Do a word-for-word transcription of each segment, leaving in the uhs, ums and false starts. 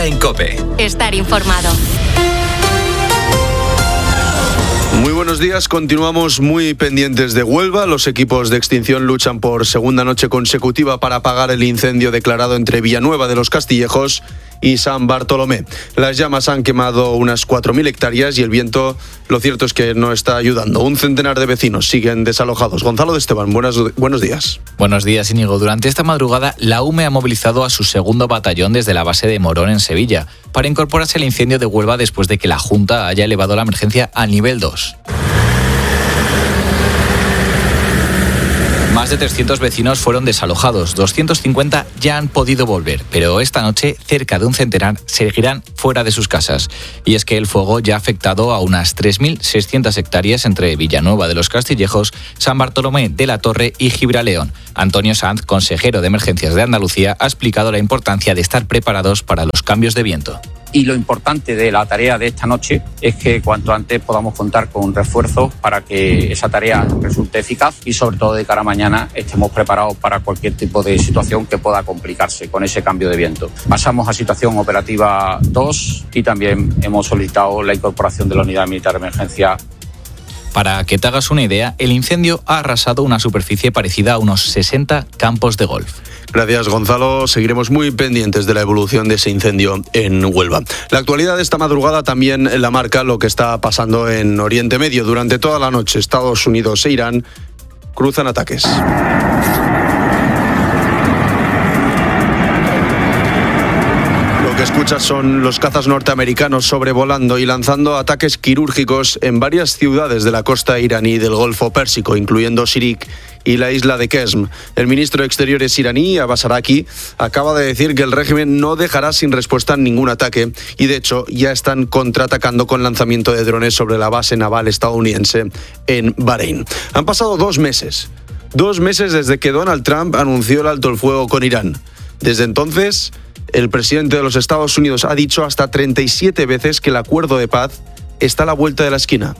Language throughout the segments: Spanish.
hora en COPE. Estar informado. Muy buenos días, continuamos muy pendientes de Huelva. Los equipos de extinción luchan por segunda noche consecutiva para apagar el incendio declarado entre Villanueva de los Castillejos y San Bartolomé. Las llamas han quemado unas cuatro mil hectáreas y el viento, lo cierto es que no está ayudando. Un centenar de vecinos siguen desalojados. Gonzalo de Esteban, buenas, buenos días. Buenos días, Íñigo. Durante esta madrugada, la U M E ha movilizado a su segundo batallón desde la base de Morón, en Sevilla, para incorporarse al incendio de Huelva después de que la Junta haya elevado la emergencia a nivel dos. Más de trescientos vecinos fueron desalojados, doscientos cincuenta ya han podido volver, pero esta noche cerca de un centenar seguirán fuera de sus casas. Y es que el fuego ya ha afectado a unas tres mil seiscientas hectáreas entre Villanueva de los Castillejos, San Bartolomé de la Torre y Gibraleón. Antonio Sanz, consejero de Emergencias de Andalucía, ha explicado la importancia de estar preparados para los cambios de viento. Y lo importante de la tarea de esta noche es que cuanto antes podamos contar con refuerzos para que esa tarea resulte eficaz y sobre todo de cara a mañana estemos preparados para cualquier tipo de situación que pueda complicarse con ese cambio de viento. Pasamos a situación operativa dos y también hemos solicitado la incorporación de la Unidad Militar de Emergencia. Para que te hagas una idea, el incendio ha arrasado una superficie parecida a unos sesenta campos de golf. Gracias, Gonzalo. Seguiremos muy pendientes de la evolución de ese incendio en Huelva. La actualidad de esta madrugada también la marca lo que está pasando en Oriente Medio. Durante toda la noche, Estados Unidos e Irán cruzan ataques. Lo que escuchas son los cazas norteamericanos sobrevolando y lanzando ataques quirúrgicos en varias ciudades de la costa iraní del Golfo Pérsico, incluyendo Sirik y la isla de Qesm. El ministro de Exteriores iraní, Abbas Araki, acaba de decir que el régimen no dejará sin respuesta ningún ataque y, de hecho, ya están contraatacando con lanzamiento de drones sobre la base naval estadounidense en Bahrein. Han pasado dos meses, dos meses desde que Donald Trump anunció el alto el fuego con Irán. Desde entonces, el presidente de los Estados Unidos ha dicho hasta treinta y siete veces que el acuerdo de paz está a la vuelta de la esquina.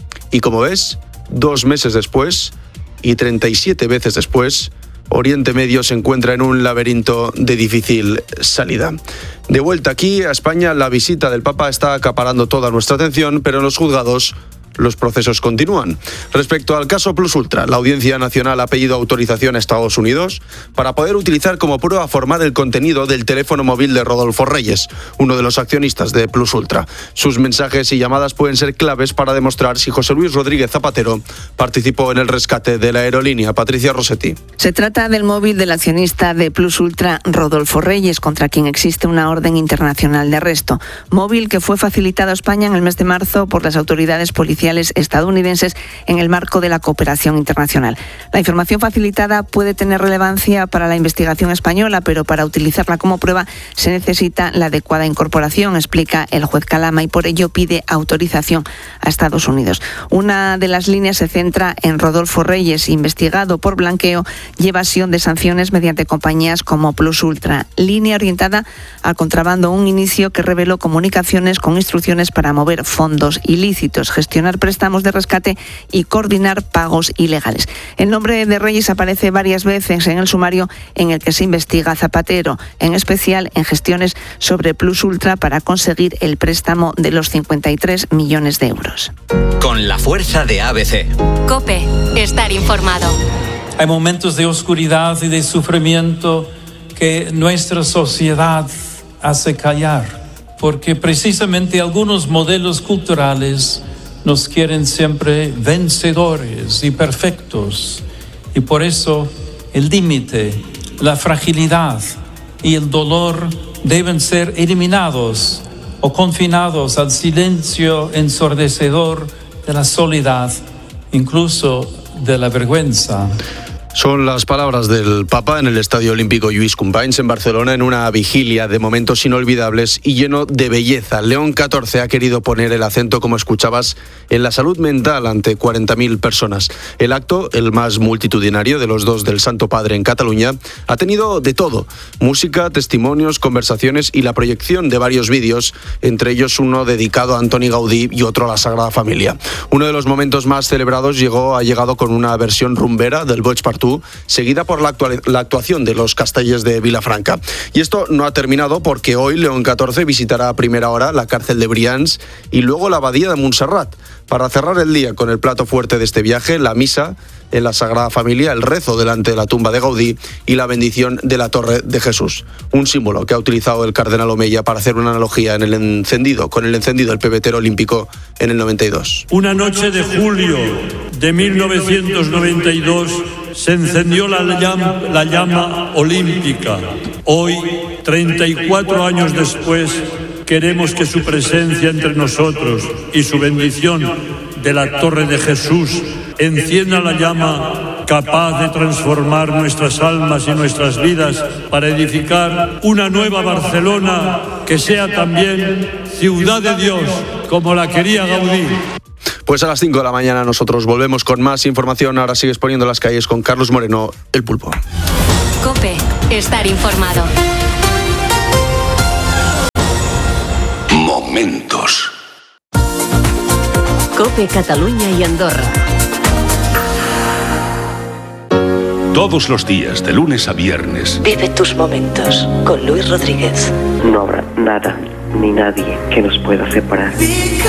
Y como ves, dos meses después y treinta y siete veces después, Oriente Medio se encuentra en un laberinto de difícil salida. De vuelta aquí, a España, la visita del Papa está acaparando toda nuestra atención, pero en los juzgados los procesos continúan. Respecto al caso Plus Ultra, la Audiencia Nacional ha pedido autorización a Estados Unidos para poder utilizar como prueba formal el contenido del teléfono móvil de Rodolfo Reyes, uno de los accionistas de Plus Ultra. Sus mensajes y llamadas pueden ser claves para demostrar si José Luis Rodríguez Zapatero participó en el rescate de la aerolínea. Patricia Rossetti. Se trata del móvil del accionista de Plus Ultra, Rodolfo Reyes, contra quien existe una orden internacional de arresto. Móvil que fue facilitado a España en el mes de marzo por las autoridades policiales estadounidenses en el marco de la cooperación internacional. La información facilitada puede tener relevancia para la investigación española, pero para utilizarla como prueba se necesita la adecuada incorporación, explica el juez Calama, y por ello pide autorización a Estados Unidos. Una de las líneas se centra en Rodolfo Reyes, investigado por blanqueo y evasión de sanciones mediante compañías como Plus Ultra. Línea orientada al contrabando, un inicio que reveló comunicaciones con instrucciones para mover fondos ilícitos, gestionar préstamos de rescate y coordinar pagos ilegales. El nombre de Reyes aparece varias veces en el sumario en el que se investiga a Zapatero, en especial en gestiones sobre Plus Ultra para conseguir el préstamo de los cincuenta y tres millones de euros. Con la fuerza de A B C. COPE. Estar informado. Hay momentos de oscuridad y de sufrimiento que nuestra sociedad hace callar, porque precisamente algunos modelos culturales nos quieren siempre vencedores y perfectos, y por eso el límite, la fragilidad y el dolor deben ser eliminados o confinados al silencio ensordecedor de la soledad, incluso de la vergüenza. Son las palabras del Papa en el Estadio Olímpico Lluís Companys en Barcelona, en una vigilia de momentos inolvidables y lleno de belleza. León catorce ha querido poner el acento, como escuchabas, en la salud mental ante cuarenta mil personas. El acto, el más multitudinario de los dos del Santo Padre en Cataluña, ha tenido de todo: música, testimonios, conversaciones y la proyección de varios vídeos, entre ellos uno dedicado a Antoni Gaudí y otro a la Sagrada Familia. Uno de los momentos más celebrados llegó, ha llegado con una versión rumbera del Boig per Espartú, seguida por la, actual, la actuación de los Castellers de Vilafranca. Y esto no ha terminado porque hoy León catorce visitará a primera hora la cárcel de Brians y luego la abadía de Montserrat, para cerrar el día con el plato fuerte de este viaje, la misa en la Sagrada Familia, el rezo delante de la tumba de Gaudí y la bendición de la Torre de Jesús. Un símbolo que ha utilizado el cardenal Omeya para hacer una analogía en el encendido, con el encendido del pebetero olímpico en el noventa y dos. Una noche de julio de mil novecientos noventa y dos se encendió la llama, la llama olímpica. Hoy, treinta y cuatro años después, queremos que su presencia entre nosotros y su bendición de la Torre de Jesús encienda la llama capaz de transformar nuestras almas y nuestras vidas para edificar una nueva Barcelona que sea también ciudad de Dios, como la quería Gaudí. Pues a las cinco de la mañana nosotros volvemos con más información. Ahora sigues poniendo las calles con Carlos Moreno, el Pulpo. COPE, estar informado. Momentos. COPE Cataluña y Andorra. Todos los días, de lunes a viernes. Vive tus momentos con Luis Rodríguez. No habrá nada ni nadie que nos pueda separar.